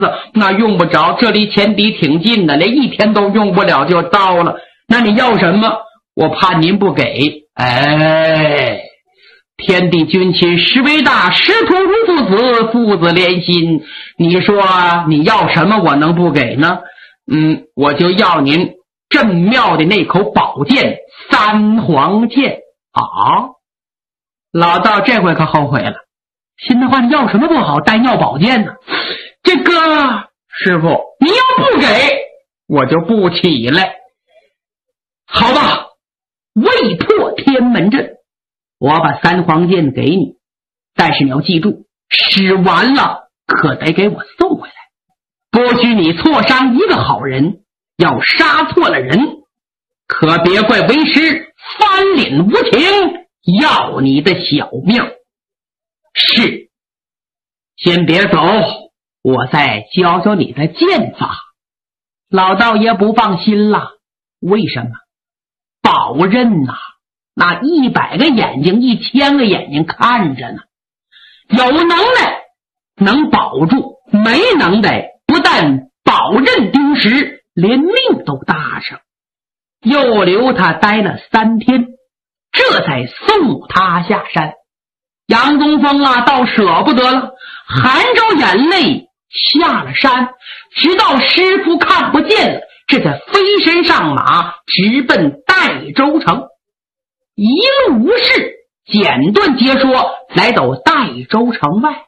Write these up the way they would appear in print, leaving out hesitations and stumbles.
那用不着，这离前敌挺近的，连1天都用不了就到了。那你要什么？我怕您不给。哎，天地君亲实为大，师徒如父子，父子连心。你说你要什么我能不给呢？我就要您镇庙的那口宝剑三黄剑。啊，老道这回可后悔了，心的话你要什么不好，单要宝剑呢？这个师傅你要不给我就不起来。好吧，未破天门阵，我把三黄剑给你，但是你要记住，使完了可得给我送回来，不许你错伤一个好人，要杀错了人，可别怪为师翻脸无情，要你的小命。是，先别走，我再教教你的剑法。老道爷不放心了，为什么？宝刃呐，那100个眼睛1000个眼睛看着呢，有能耐能保住，没能耐不但宝刃丢失，连命都搭上。又留他待了3天，这才送他下山。杨宗峰啊，倒舍不得了，含着眼泪下了山，直到师傅看不见了，这才飞身上马，直奔代州城。一路无事，简短截说，来到代州城外。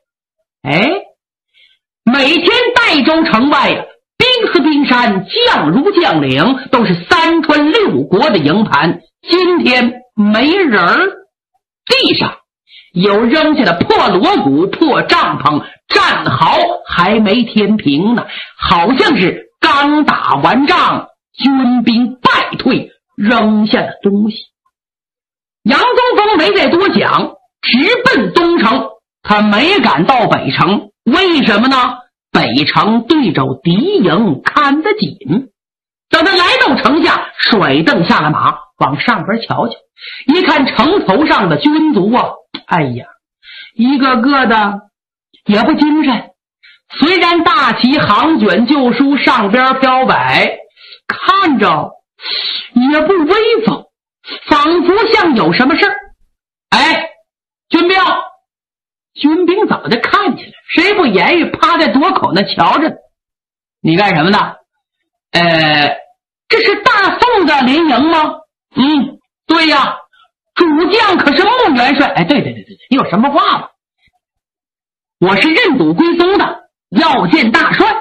每天代州城外兵似冰山，将如将领，都是3川6国的营盘。今天没人儿，地上有扔下的破锣鼓、破帐篷，战壕还没填平呢，好像是刚打完仗，军兵败退，扔下的东西。杨宗峰没再多讲，直奔东城。他没敢到北城，为什么呢？北城对着敌营看得紧。等他来到城下，甩蹬下了马，往上边瞧瞧，一看城头上的军卒啊，哎呀，一个个的也不精神，虽然大旗行卷旧书上边飘摆，看着也不威风，仿佛像有什么事儿。军兵早就看见了，谁不言语，趴在垛口那瞧着。你干什么呢？这是大宋的联营吗？对呀，主将可是穆元帅。对，你有什么话吗？我是认祖归宗的，要见大帅。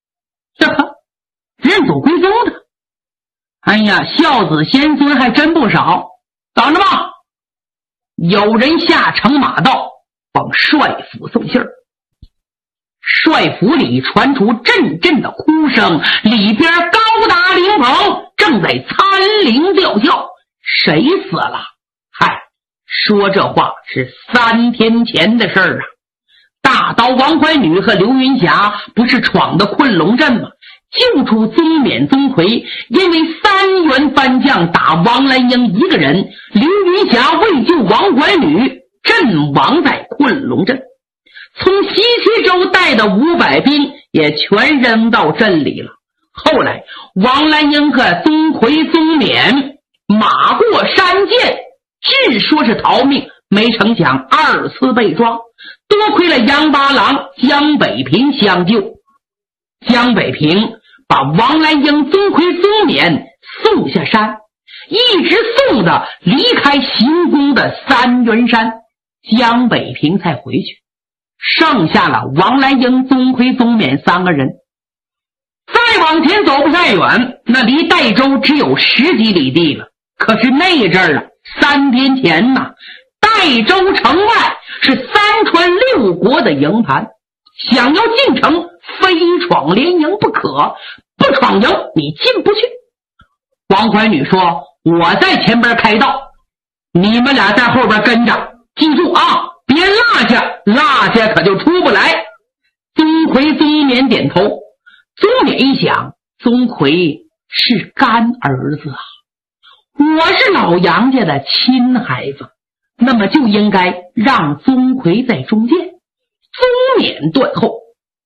认祖归宗的，哎呀，孝子贤孙还真不少。等着吧，有人下城马道，往帅府送信儿。帅府里传出阵阵的哭声，里边高达灵棚正在参灵吊孝。谁死了？说这话是3天前的事儿啊。大刀王怀女和刘云霞不是闯的困龙阵吗？救出宗冕宗魁，因为3员番将打王兰英一个人，刘云霞为救王怀女，阵亡在困龙阵。从西岐州带的500兵也全扔到阵里了。后来王兰英和宗魁宗冕马过山涧，据说是逃命，没成想2次被抓，多亏了杨八郎江北平相救。江北平把王兰英、宗魁、宗冕送下山，一直送的离开行宫的3元山，江北平才回去，剩下了王兰英、宗魁、宗冕3个人。再往前走不太远，那离代州只有10几里地了。可是那阵儿3天前代州城外是3川6国的营盘，想要进城非闯联营不可，不闯营你进不去。王怀女说，我在前边开道，你们俩在后边跟着，记住啊，别落下可就出不来。宗魁宗冕点头。宗冕一想，宗魁是干儿子啊，我是老杨家的亲孩子，那么就应该让宗魁在中间，宗冕断后。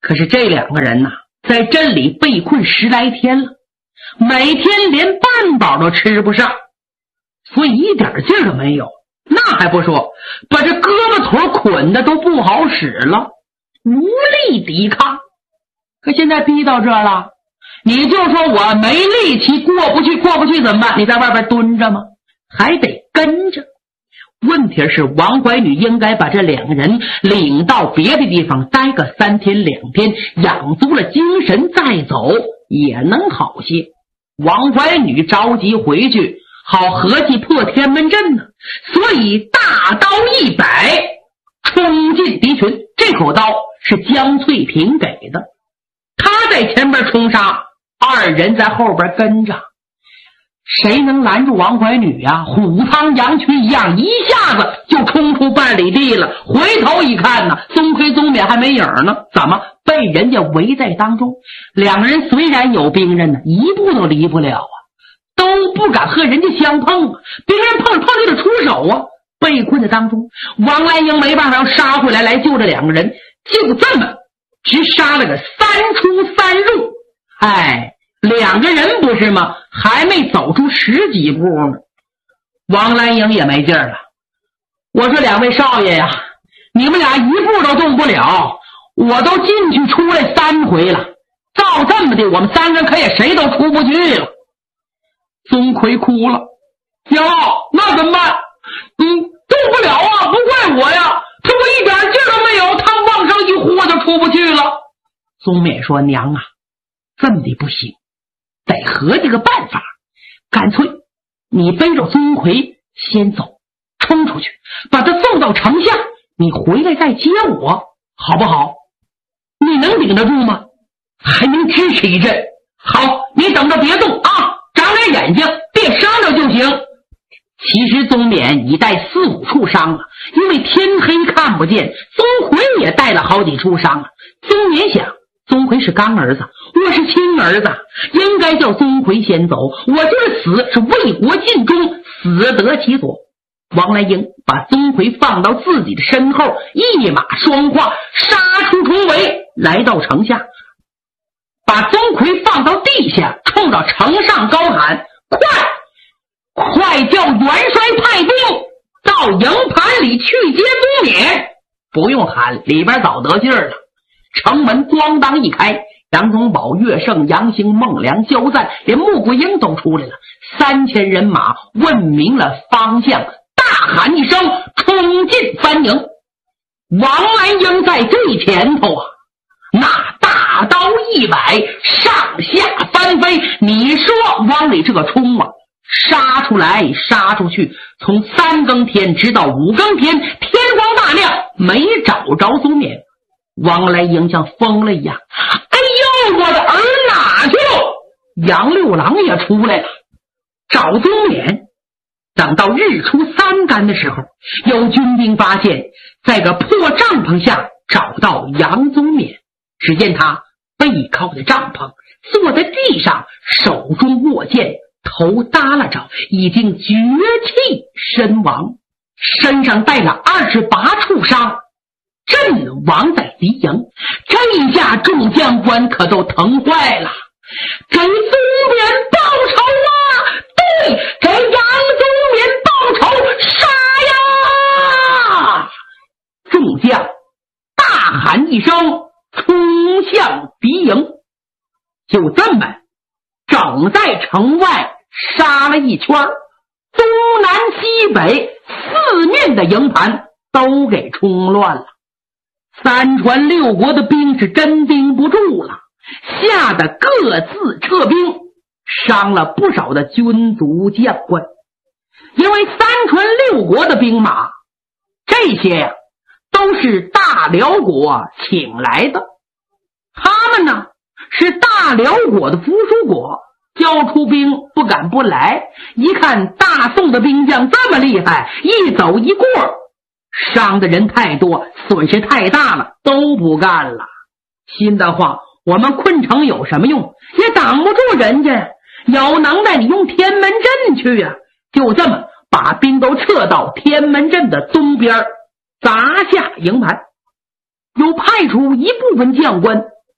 可是这两个人呐，在镇里被困10来天了，每天连半饱都吃不上，所以一点劲儿都没有。那还不说，把这胳膊腿捆的都不好使了，无力抵抗。可现在逼到这儿了，你就说我没力气，过不去怎么办？你在外边蹲着吗？还得跟着。问题是王怀女应该把这两个人领到别的地方待个3天2天，养足了精神再走也能好些。王怀女着急回去，好合计破天门阵呢，所以大刀一摆，冲进敌群。这口刀是江翠萍给的，他在前边冲杀，二人在后边跟着。谁能拦住王怀女呀？虎苍羊群一样，一下子就冲出半里地了。回头一看呢，宗奎宗冕还没影呢，怎么被人家围在当中？两个人虽然有兵刃呢，一步都离不了啊，都不敢和人家相碰啊。兵刃碰就得出手啊。被困在当中，王兰英没办法要杀回来救这两个人，就这么只杀了个3出3入。两个人不是吗？还没走出10几步呢。王兰英也没劲儿了，我说两位少爷呀，你们俩一步都动不了，我都进去出来3回了，照这么的，我们3个人可也谁都出不去了。宗奎哭了，娘，那怎么办？动不了啊，不怪我呀，他我一点劲儿都没有，他往上一呼就出不去了。宗冕说，娘啊，这么的不行，得合计个办法，干脆你背着宗奎先走，冲出去把他送到城下，你回来再接我，好不好？你能顶得住吗？还能支持一阵。好，你等着别动啊，长点眼睛，别伤着就行。其实宗冕已带4、5处伤了，因为天黑看不见。宗奎也带了好几处伤了。宗冕想，宗奎是干儿子，我是亲儿子，应该叫宗奎先走，我就是死是为国尽忠，死得其所。王兰英把宗奎放到自己的身后，一马双跨，杀出重围，来到城下，把宗奎放到地下，冲着城上高喊，快叫元帅派兵到营盘里去接宗冕。不用喊，里边早得劲儿了。城门咣当一开，杨宗保、岳胜、杨兴、孟良、焦赞连穆桂英都出来了，3000人马问明了方向，大喊一声，冲进番营。王兰英在最前头啊，那大刀一摆，上下翻飞，你说往里这个冲啊，杀出来杀出去，从3更天直到5更天，天光大亮没找着宗冕。王兰英像疯了一样，哎呦，我的儿哪去了？杨六郎也出来了，找宗冕。等到日出3竿的时候，有军兵发现在个破帐篷下找到杨宗冕，只见他背靠着帐篷，坐在地上，手中握剑，头耷拉着，已经绝气身亡，身上带了28处伤，阵亡在敌营。这一下众将官可都疼坏了，给宗冕报仇啊！对，给杨宗冕报仇，杀呀！众将大喊一声，冲向敌营。就这么整在城外杀了一圈，东南西北4面的营盘都给冲乱了。3川6国的兵是真盯不住了，吓得各自撤兵，伤了不少的军卒将官。因为3川6国的兵马这些呀，都是大辽国请来的，他们呢是大辽国的附属国，交出兵不敢不来。一看大宋的兵将这么厉害，一走一过，伤的人太多，损失太大了，都不干了。心的话，我们困城有什么用？也挡不住人家呀。有能耐你用天门阵去呀。就这么把兵都撤到天门阵的东边，砸下营盘。又派出一部分将官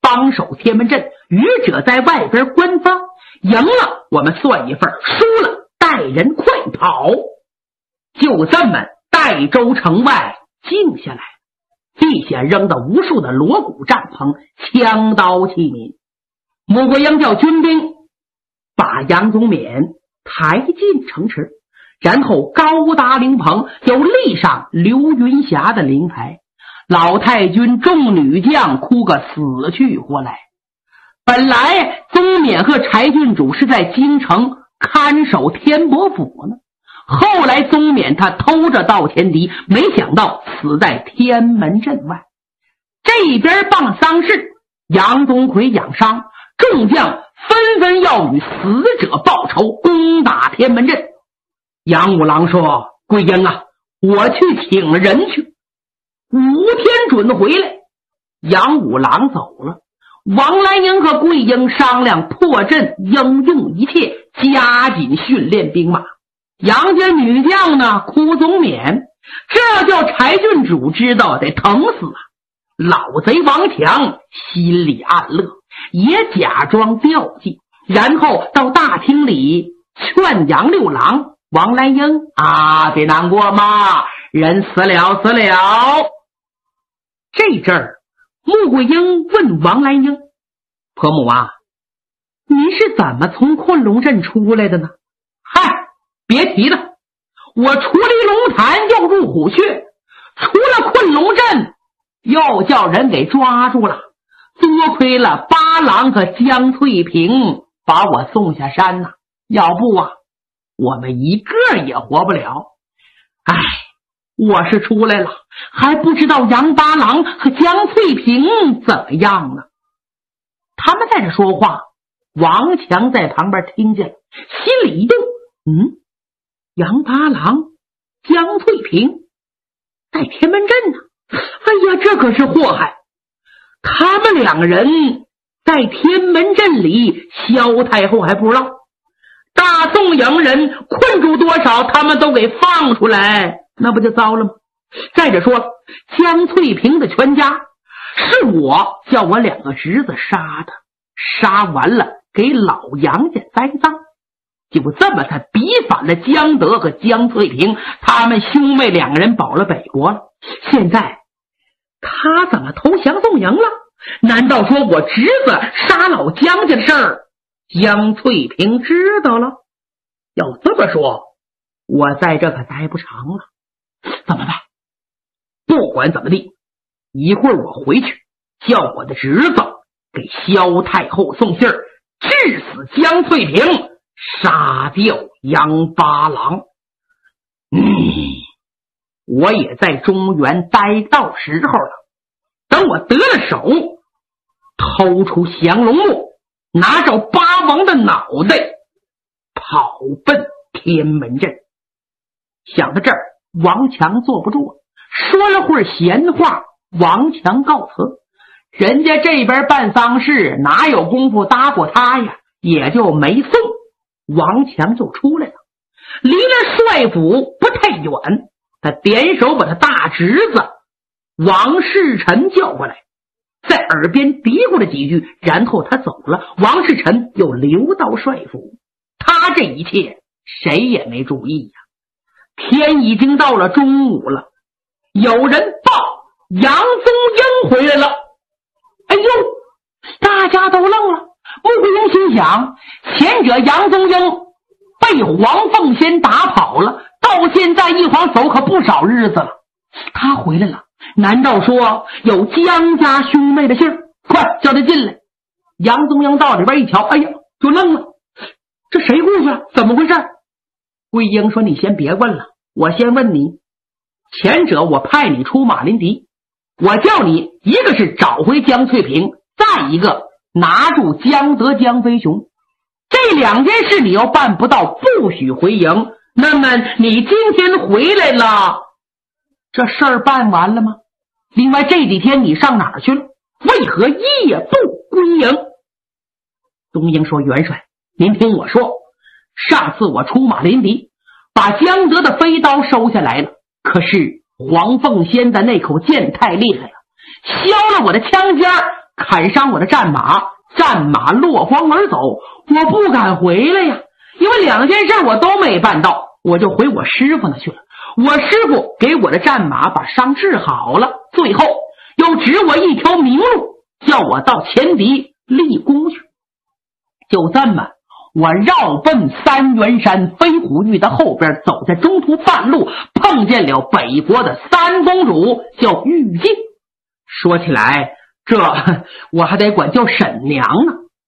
帮守天门阵，愚者在外边观方，赢了我们算一份，输了带人快跑。就这么代州城外静下来，地下扔的无数的锣鼓帐篷，枪刀器皿。穆桂英叫军兵把杨宗勉抬进城池，然后高搭灵棚，又立上刘云霞的灵牌。老太君众女将哭个死去活来。本来宗勉和柴郡主是在京城看守天伯府呢，后来宗勉他偷着到前敌，没想到死在天门阵外。这边办丧事，杨宗奎养伤，众将纷纷要与死者报仇，攻打天门阵。杨五郎说：桂英啊，我去请了人去，5天准回来。杨五郎走了，王兰英和桂英商量破阵，应用一切，加紧训练兵马。杨家女将呢哭宗勉，这叫柴郡主知道得疼死啊！老贼王强心里暗乐，也假装吊祭，然后到大厅里劝杨六郎：王兰英啊，别难过嘛，人死了。这阵儿穆桂英问王兰英：婆母啊，您是怎么从困龙阵出来的呢？嗨，别提了，我出离龙潭又入虎穴，出了困龙阵又叫人给抓住了，多亏了八郎和江翠萍把我送下山呐，要不啊我们一个也活不了。唉，我是出来了，还不知道杨八郎和江翠萍怎么样呢。他们在这说话，王强在旁边听见了，心里一动，杨八郎、江翠萍在天门阵呢。哎呀，这可是祸害！他们2个人在天门阵里，萧太后还不知道。大宋营人困住多少，他们都给放出来，那不就糟了吗？再者说，江翠萍的全家是我叫我2个侄子杀的，杀完了给老杨家栽赃，就这么他逼反了江德和江翠萍，他们兄妹2个人保了北国了。现在他怎么投降宋营了？难道说我侄子杀老江家的事儿江翠萍知道了？要这么说，我在这可待不长了。怎么办？不管怎么地，一会儿我回去叫我的侄子给萧太后送信儿，治死江翠萍，杀掉杨八郎。我也在中原待到时候了，等我得了手，偷出降龙木，拿着八王的脑袋，跑奔天门阵。想到这儿，王强坐不住了，说了会儿闲话，王强告辞。人家这边办丧事，哪有功夫搭过他呀，也就没送。王强就出来了，离了帅府不太远，他点手把他大侄子王世臣叫过来，在耳边嘀咕了几句，然后他走了。王世臣又留到帅府，他这一切谁也没注意呀。天已经到了中午了，有人报杨宗英回来了。哎呦，大家都愣了。穆桂英心想，前者杨宗英被黄凤仙打跑了，到现在一晃走可不少日子了。他回来了，难道说有江家兄妹的信儿？快叫他进来。杨宗英到里边一瞧，哎呀，就愣了，这谁过去了？怎么回事？桂英说：你先别问了，我先问你，前者我派你出马林迪，我叫你一个是找回江翠萍，再一个拿住江德江飞雄，这2件事你要办不到，不许回营。那么你今天回来了，这事儿办完了吗？另外这几天你上哪儿去了？为何夜不归营？东英说：元帅，您听我说，上次我出马林迪，把江德的飞刀收下来了，可是黄凤仙的那口剑太厉害了，削了我的枪尖， 砍伤我的战马，战马落荒而走。我不敢回来呀，因为2件事我都没办到，我就回我师傅那去了。我师傅给我的战马把伤治好了，最后又指我一条明路，叫我到前敌立功去。就这么，我绕奔三元山飞虎峪的后边，走在中途半路，碰见了北国的三公主，叫玉净。说起来，这我还得管叫沈娘呢。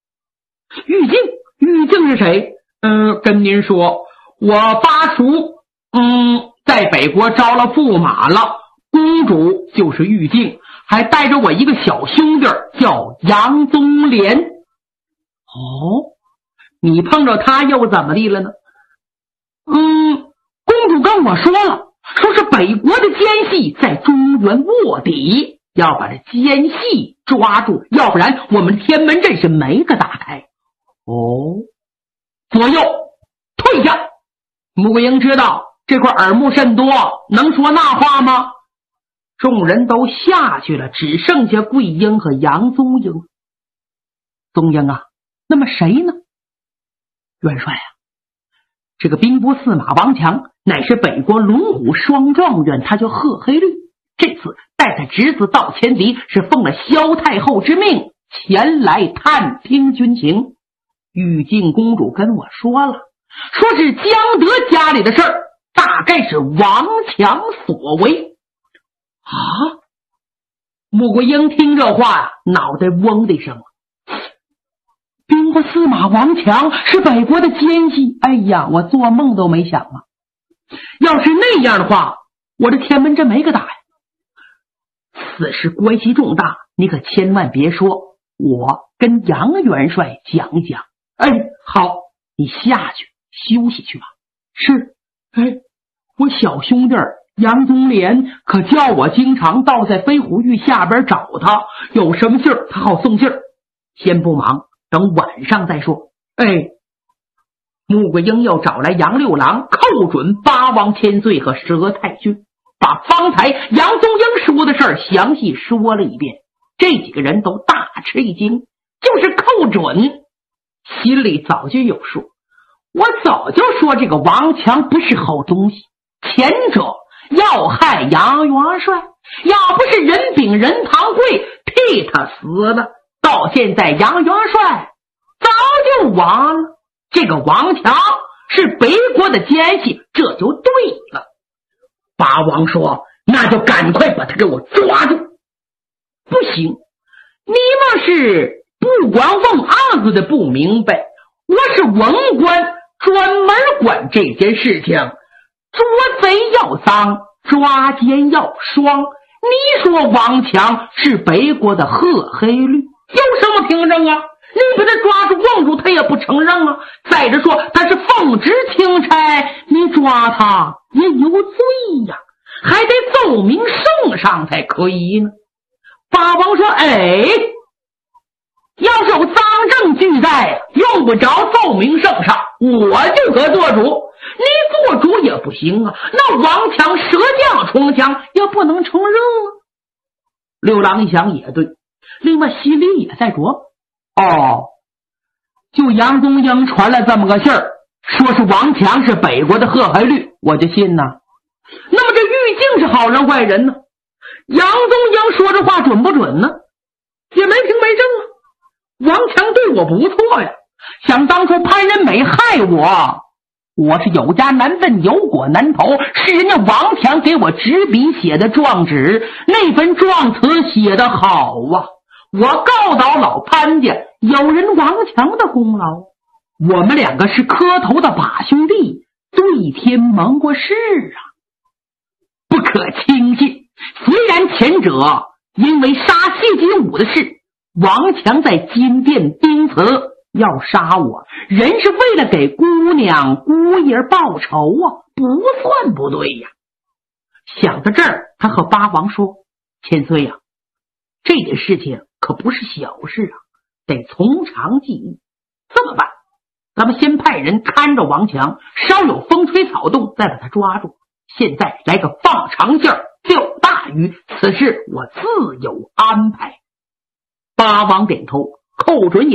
玉净是谁？跟您说，我八叔在北国招了驸马了，公主就是玉净，还带着我一个小兄弟叫杨宗廉。哦，你碰着他又怎么地了呢？公主跟我说了，说是北国的奸细在中原卧底，要把这奸细抓住，要不然我们天门阵是没个打开。哦，左右退下。穆桂英知道这块耳目甚多，能说那话吗？众人都下去了，只剩下桂英和杨宗英。宗英啊，那么谁呢？元帅啊，这个兵部司马王强乃是北国龙虎双状元，他叫贺黑律。这次带他侄子到前敌，是奉了萧太后之命前来探听军情。玉净公主跟我说了，说是江德家里的事儿，大概是王强所为。啊！穆桂英听这话，脑袋嗡的一声。兵部司马王强是北国的奸细，哎呀，我做梦都没想啊！要是那样的话，我这天门阵没个打呀。此事关系重大，你可千万别说，我跟杨元帅讲一讲。哎，好，你下去休息去吧。是，我小兄弟杨宗廉可叫我经常到在飞虎峪下边找他，有什么信儿他好送信儿。先不忙，等晚上再说。穆桂英又找来杨六郎，扣准八王千岁和佘太君，把方才杨宗英说的事儿详细说了一遍。这几个人都大吃一惊，就是扣准，心里早就有数。我早就说这个王强不是好东西，前者要害杨元帅，要不是任秉任堂贵替他死了，到现在杨元帅早就亡了。这个王强是北国的奸细，这就对了。八王说，那就赶快把他给我抓住。不行，你们是不管问案子的不明白，我是文官，专门管这件事情。捉贼要赃，抓奸要双。你说王强是北国的贺黑律，有什么凭证啊？你把他抓住望住他也不承认啊。再者说他是奉旨钦差，你抓他也有罪呀，还得奏明圣上才可以呢。八王说，要是有赃证俱在，用不着奏明圣上，我就可做主。你做主也不行啊，那王强舌将冲枪也不能承认啊。六郎一想也对，另外心里也在琢磨，就杨宗英传了这么个信儿，说是王强是北国的贺黑律，我就信呢。那么这玉净是好人坏人呢？杨宗英说这话准不准呢？也没凭没证啊。王强对我不错呀，想当初潘仁美害我是有家难奔有果难投，是人家王强给我执笔写的状纸，那份状词写得好啊。我告倒老潘家，有人王强的功劳。我们两个是磕头的把兄弟，对天盟过誓啊，不可轻信。虽然前者因为杀谢金武的事，王强在金殿钉词要杀我，人是为了给姑娘姑爷报仇啊，不算不对呀。想到这儿，他和八王说，千岁呀，这件事情可不是小事啊，得从长计议。这么办，咱们先派人看着王强，稍有风吹草动再把他抓住。现在来个放长线钓大鱼，此事我自有安排。 八王点头，寇准也